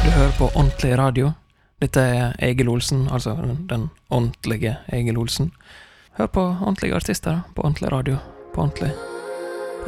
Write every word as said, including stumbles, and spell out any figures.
Du hører på Ordentlig Radio. Dette er Egil Olsen, altså den, den ordentlige Egil Olsen. Hør på ordentlige artister på Ordentlig Radio, på ordentlig